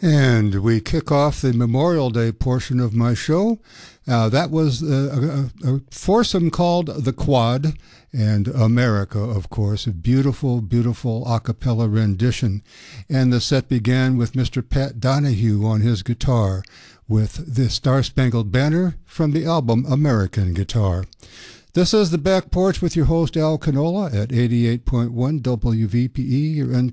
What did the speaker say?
And we kick off the Memorial Day portion of my show. That was a foursome called The Quad, and America, of course, a beautiful, beautiful a cappella rendition. And the set began with Mr. Pat Donahue on his guitar with the Star-Spangled Banner from the album American Guitar. This is The Back Porch with your host, Al Canola, at 88.1 WVPE, your